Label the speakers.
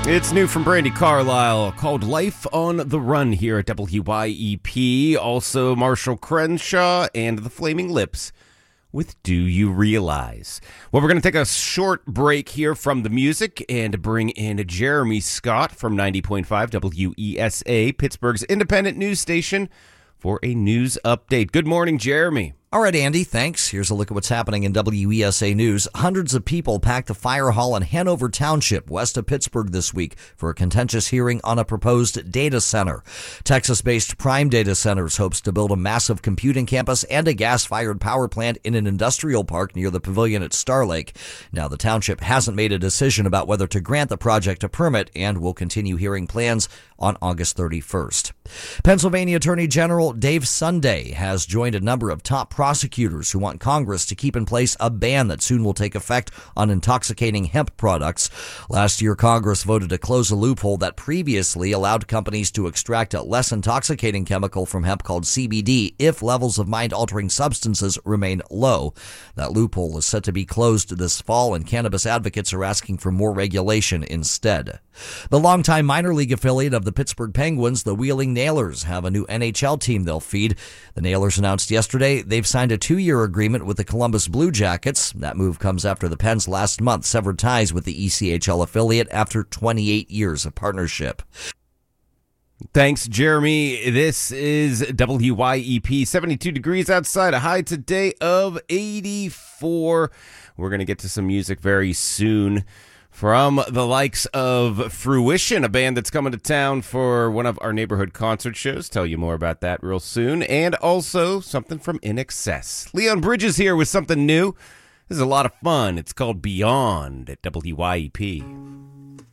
Speaker 1: It's new from Brandi Carlile called Life on the Run here at WYEP. Also, Marshall Crenshaw and the Flaming Lips with Do You Realize? Well, we're going to take a short break here from the music and bring in Jeremy Scott from 90.5 WESA, Pittsburgh's independent news station, for a news update. Good morning, Jeremy.
Speaker 2: All right, Andy, thanks. Here's a look at what's happening in WESA News. Hundreds of people packed the fire hall in Hanover Township, west of Pittsburgh this week for a contentious hearing on a proposed data center. Texas-based Prime Data Centers hopes to build a massive computing campus and a gas-fired power plant in an industrial park near the pavilion at Star Lake. Now, the township hasn't made a decision about whether to grant the project a permit and will continue hearing plans on August 31st. Pennsylvania Attorney General Dave Sunday has joined a number of top prosecutors who want Congress to keep in place a ban that soon will take effect on intoxicating hemp products. Last year, Congress voted to close a loophole that previously allowed companies to extract a less intoxicating chemical from hemp called CBD if levels of mind-altering substances remain low. That loophole is set to be closed this fall, and cannabis advocates are asking for more regulation instead. The longtime minor league affiliate of the Pittsburgh Penguins, the Wheeling Nailers, have a new NHL team they'll feed. The Nailers announced yesterday they've signed a 2-year agreement with the Columbus Blue Jackets. That move comes after the Pens last month severed ties with the ECHL affiliate after 28 years of partnership.
Speaker 1: Thanks, Jeremy. This is WYEP. 72 degrees outside, a high today of 84. We're going to get to some music very soon from the likes of Fruition, a band that's coming to town for one of our neighborhood concert shows. Tell you more about that real soon. And also something from In Excess. Leon Bridges here with something new. This is a lot of fun. It's called Beyond at WYEP.